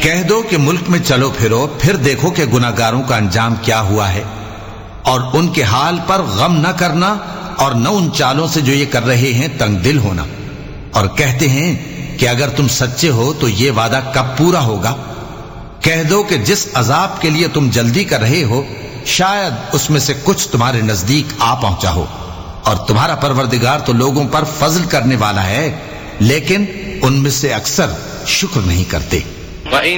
कह दो कि मुल्क में चलो फिरो, फिर देखो कि गुनाहगारों का अंजाम क्या हुआ है, और उनके हाल पर गम न करना और न उन चालों से जो ये कर रहे हैं तंग दिल होना। और कहते हैं कि अगर तुम सच्चे हो तो ये वादा कब पूरा होगा। कह दो कि जिस अजाब के लिए तुम जल्दी कर रहे हो शायद उसमें से कुछ तुम्हारे नजदीक आ पहुंचा हो, और तुम्हारा परवरदिगार तो लोगों पर फजल करने वाला है, लेकिन उनमें से अक्सर शुक्र नहीं करते।